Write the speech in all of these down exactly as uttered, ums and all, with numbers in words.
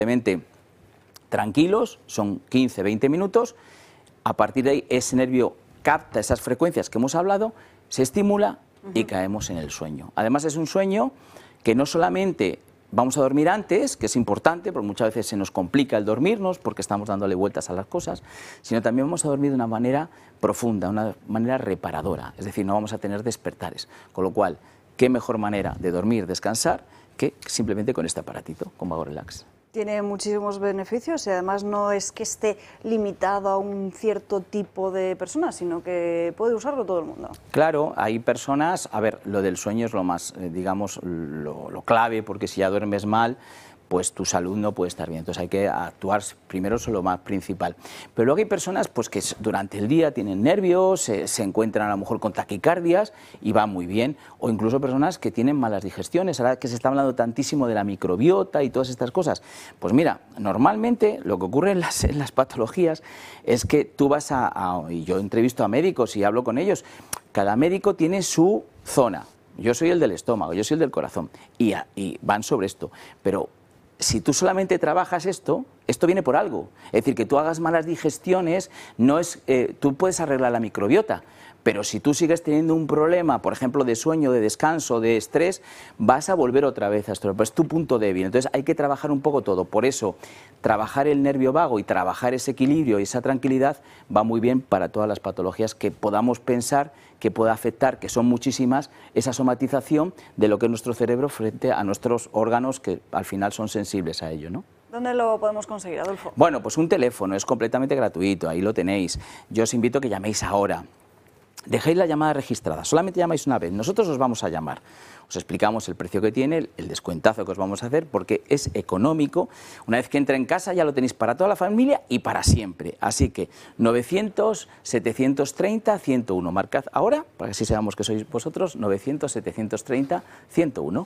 Simplemente tranquilos, son quince a veinte minutos, a partir de ahí ese nervio capta esas frecuencias que hemos hablado, se estimula y caemos en el sueño. Además es un sueño que no solamente vamos a dormir antes, que es importante, porque muchas veces se nos complica el dormirnos porque estamos dándole vueltas a las cosas, sino también vamos a dormir de una manera profunda, una manera reparadora, es decir, no vamos a tener despertares, con lo cual, qué mejor manera de dormir, descansar, que simplemente con este aparatito, con Vago Relax. Tiene muchísimos beneficios y además no es que esté limitado a un cierto tipo de personas, sino que puede usarlo todo el mundo. Claro, hay personas, a ver, lo del sueño es lo más, eh, digamos, lo, lo clave, porque si ya duermes mal, pues tu salud no puede estar bien, entonces hay que actuar primero sobre lo más principal. Pero luego hay personas pues, que durante el día tienen nervios, se, se encuentran a lo mejor con taquicardias y va muy bien, o incluso personas que tienen malas digestiones, ahora que se está hablando tantísimo de la microbiota y todas estas cosas. Pues mira, normalmente lo que ocurre en las, en las patologías es que tú vas a, a, y yo entrevisto a médicos y hablo con ellos, cada médico tiene su zona, yo soy el del estómago, yo soy el del corazón, y, a, y van sobre esto, pero si tú solamente trabajas esto, esto viene por algo. Es decir, que tú hagas malas digestiones, no es, eh, tú puedes arreglar la microbiota, pero si tú sigues teniendo un problema, por ejemplo, de sueño, de descanso, de estrés, vas a volver otra vez a esto. Pues es tu punto débil. Entonces hay que trabajar un poco todo. Por eso, trabajar el nervio vago y trabajar ese equilibrio y esa tranquilidad va muy bien para todas las patologías que podamos pensar que pueda afectar, que son muchísimas, esa somatización de lo que es nuestro cerebro frente a nuestros órganos que al final son sensibles a ello, ¿no? ¿Dónde lo podemos conseguir, Adolfo? Bueno, pues un teléfono, es completamente gratuito, ahí lo tenéis. Yo os invito a que llaméis ahora. Dejéis la llamada registrada, solamente llamáis una vez, nosotros os vamos a llamar, os explicamos el precio que tiene, el descuentazo que os vamos a hacer, porque es económico, una vez que entra en casa ya lo tenéis para toda la familia y para siempre, así que novecientos, setecientos treinta, ciento uno, marcad ahora, para que así sepamos que sois vosotros, novecientos, setecientos treinta, ciento uno.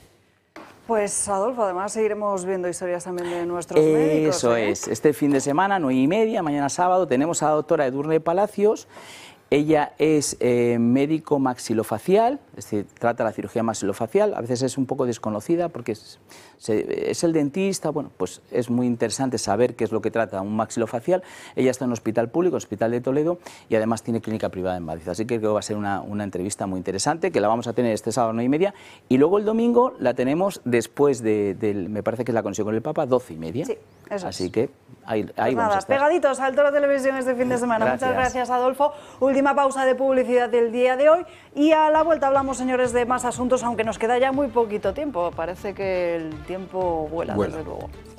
Pues Adolfo, además seguiremos viendo historias también de nuestros médicos. Eso ¿eh? es, este fin de semana, nueve y media, mañana sábado, tenemos a la doctora Edurne Palacios. Ella es eh, médico maxilofacial, es decir, trata la cirugía maxilofacial, a veces es un poco desconocida porque es, se, es el dentista, bueno, pues es muy interesante saber qué es lo que trata un maxilofacial. Ella está en un hospital público, Hospital de Toledo, y además tiene clínica privada en Madrid, así que creo que va a ser una, una entrevista muy interesante, que la vamos a tener este sábado a nueve y media, y luego el domingo la tenemos después de, del, me parece que es la conexión con el Papa, doce y media. Sí, eso así es. que ahí, ahí Pues vamos nada, a estar. pegaditos al Toro Televisión este fin de semana. Gracias. Muchas gracias, Adolfo. Última pausa de publicidad del día de hoy y a la vuelta hablamos, señores, de más asuntos, aunque nos queda ya muy poquito tiempo. Parece que el tiempo vuela, Vuela. desde luego.